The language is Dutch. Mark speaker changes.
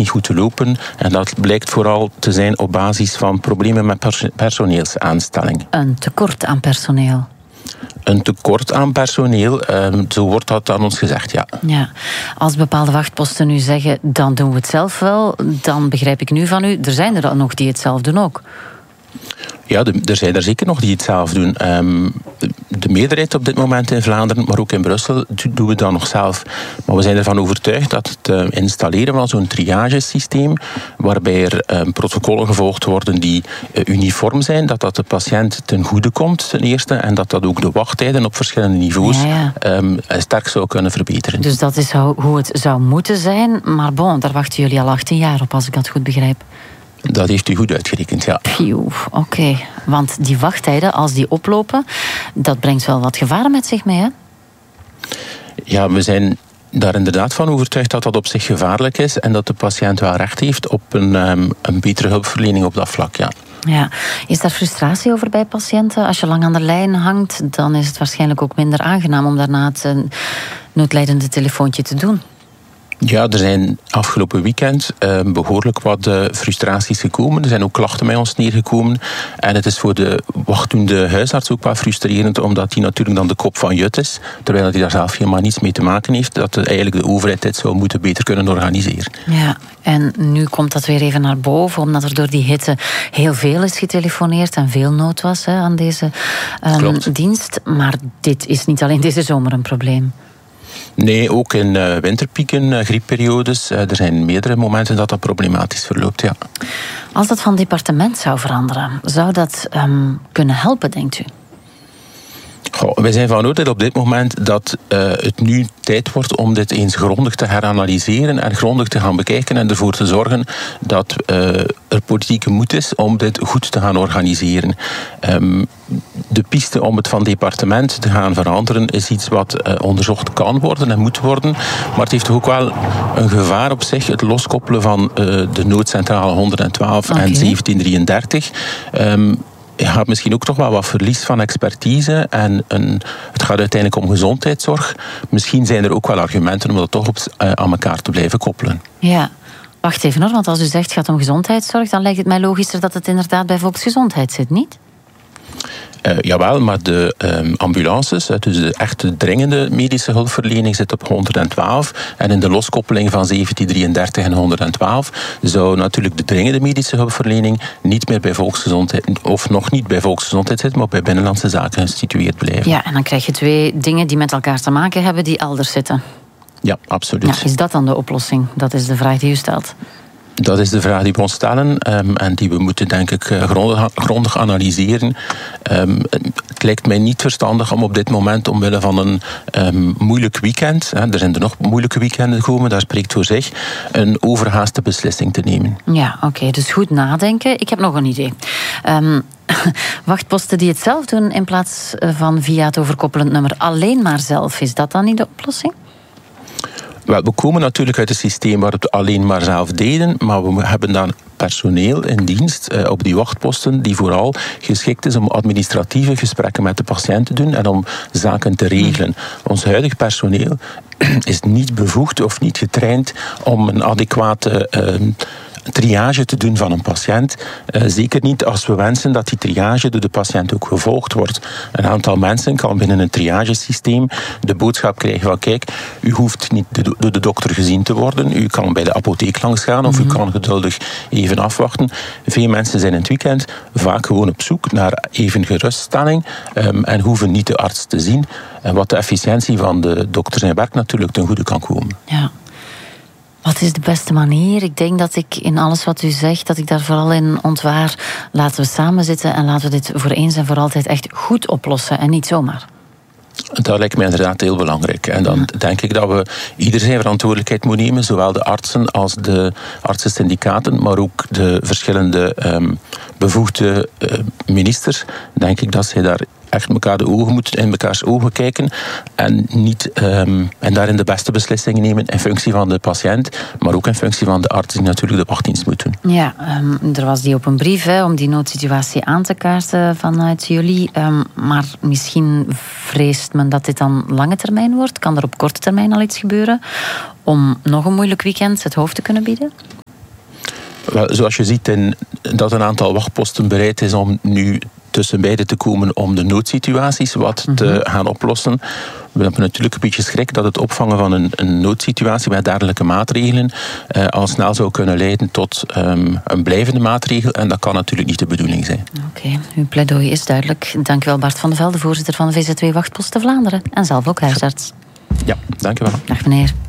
Speaker 1: niet goed te lopen. En dat blijkt vooral te zijn op basis van problemen met personeelsaanstelling.
Speaker 2: Een tekort aan personeel.
Speaker 1: Een tekort aan personeel, zo wordt dat aan ons gezegd, ja.
Speaker 2: Ja. Als bepaalde wachtposten nu zeggen, dan doen we het zelf wel, dan begrijp ik nu van u, er zijn er dan nog die het zelf doen ook.
Speaker 1: Ja, er zijn er zeker nog die het zelf doen. De meerderheid op dit moment in Vlaanderen, maar ook in Brussel, doen we dat nog zelf. Maar we zijn ervan overtuigd dat het installeren van zo'n triagesysteem, waarbij er protocollen gevolgd worden die uniform zijn, dat de patiënt ten goede komt, ten eerste, en dat ook de wachttijden op verschillende niveaus sterk zou kunnen verbeteren.
Speaker 2: Dus dat is hoe het zou moeten zijn, maar bon, daar wachten jullie al 18 jaar op, als ik dat goed begrijp.
Speaker 1: Dat heeft u goed uitgerekend, ja.
Speaker 2: Oké. Want die wachttijden, als die oplopen, dat brengt wel wat gevaren met zich mee, hè?
Speaker 1: Ja, we zijn daar inderdaad van overtuigd dat dat op zich gevaarlijk is en dat de patiënt wel recht heeft op een betere hulpverlening op dat vlak, ja.
Speaker 2: Ja. Is daar frustratie over bij patiënten? Als je lang aan de lijn hangt, dan is het waarschijnlijk ook minder aangenaam om daarna het noodlijdende telefoontje te doen.
Speaker 1: Ja, er zijn afgelopen weekend behoorlijk wat frustraties gekomen. Er zijn ook klachten bij ons neergekomen. En het is voor de wachtende huisarts ook wel frustrerend, omdat hij natuurlijk dan de kop van Jut is, terwijl hij daar zelf helemaal niets mee te maken heeft, dat eigenlijk de overheid dit zou moeten beter kunnen organiseren.
Speaker 2: Ja, en nu komt dat weer even naar boven, omdat er door die hitte heel veel is getelefoneerd en veel nood was aan deze dienst. Maar dit is niet alleen deze zomer een probleem.
Speaker 1: Nee, ook in winterpieken, griepperiodes. Er zijn meerdere momenten dat problematisch verloopt, ja.
Speaker 2: Als dat van departement zou veranderen, zou dat kunnen helpen, denkt u?
Speaker 1: Wij zijn van oordeel op dit moment dat het nu tijd wordt om dit eens grondig te heranalyseren en grondig te gaan bekijken en ervoor te zorgen dat er politieke moed is om dit goed te gaan organiseren. De piste om het van departement te gaan veranderen is iets wat onderzocht kan worden en moet worden, maar het heeft ook wel een gevaar op zich, het loskoppelen van de noodcentrale 112 en 1733. Je gaat misschien ook toch wel wat verlies van expertise en het gaat uiteindelijk om gezondheidszorg. Misschien zijn er ook wel argumenten om dat toch aan elkaar te blijven koppelen.
Speaker 2: Ja, wacht even hoor, want als u zegt het gaat om gezondheidszorg, dan lijkt het mij logischer dat het inderdaad bij volksgezondheid zit, niet?
Speaker 1: Jawel, maar de ambulances, dus de echte dringende medische hulpverlening, zit op 112. En in de loskoppeling van 1733 en 112 zou natuurlijk de dringende medische hulpverlening niet meer bij volksgezondheid, of nog niet bij volksgezondheid zitten, maar bij binnenlandse zaken gesitueerd blijven.
Speaker 2: Ja, en dan krijg je twee dingen die met elkaar te maken hebben die elders zitten.
Speaker 1: Ja, absoluut.
Speaker 2: Ja, is dat dan de oplossing? Dat is de vraag die u stelt.
Speaker 1: Dat is de vraag die we ons stellen en die we moeten, denk ik, grondig analyseren. Het lijkt mij niet verstandig om op dit moment, omwille van een moeilijk weekend, er zijn er nog moeilijke weekenden gekomen, daar spreekt voor zich, een overhaaste beslissing te nemen.
Speaker 2: Ja, oké, dus goed nadenken. Ik heb nog een idee. Wachtposten die het zelf doen in plaats van via het overkoppelend nummer alleen maar zelf, is dat dan niet de oplossing?
Speaker 1: Wel, we komen natuurlijk uit een systeem waar we het alleen maar zelf deden, maar we hebben dan personeel in dienst op die wachtposten die vooral geschikt is om administratieve gesprekken met de patiënt te doen en om zaken te regelen. Ons huidig personeel is niet bevoegd of niet getraind om een adequate triage te doen van een patiënt. Zeker niet als we wensen dat die triage door de patiënt ook gevolgd wordt. Een aantal mensen kan binnen een triagesysteem de boodschap krijgen van kijk, u hoeft niet door de dokter gezien te worden, u kan bij de apotheek langs gaan of u kan geduldig even afwachten. Veel mensen zijn in het weekend vaak gewoon op zoek naar even geruststelling en hoeven niet de arts te zien. En wat de efficiëntie van de dokter zijn werk natuurlijk ten goede kan komen.
Speaker 2: Ja. Wat is de beste manier? Ik denk dat ik in alles wat u zegt, dat ik daar vooral in ontwaar. Laten we samen zitten en laten we dit voor eens en voor altijd echt goed oplossen en niet zomaar.
Speaker 1: Dat lijkt mij inderdaad heel belangrijk. En dan denk ik dat we ieder zijn verantwoordelijkheid moeten nemen, zowel de artsen als de artsensyndicaten, maar ook de verschillende bevoegde ministers. Denk ik dat zij daar echt in mekaars ogen kijken en daarin de beste beslissingen nemen in functie van de patiënt, maar ook in functie van de arts die natuurlijk de wachtdienst moet doen.
Speaker 2: Ja, er was die open brief om die noodsituatie aan te kaarten vanuit jullie, maar misschien vreest men dat dit dan lange termijn wordt. Kan er op korte termijn al iets gebeuren om nog een moeilijk weekend het hoofd te kunnen bieden?
Speaker 1: Wel, zoals je ziet dat een aantal wachtposten bereid is om nu tussen beiden te komen om de noodsituaties wat te gaan oplossen. We hebben natuurlijk een beetje schrik dat het opvangen van een noodsituatie met dergelijke maatregelen al snel zou kunnen leiden tot een blijvende maatregel. En dat kan natuurlijk niet de bedoeling zijn.
Speaker 2: Oké, uw pleidooi is duidelijk. Dank u wel, Bart van de Velde, voorzitter van de VZW Wachtposten Vlaanderen. En zelf ook huisarts.
Speaker 1: Ja, dank u wel.
Speaker 2: Dag meneer.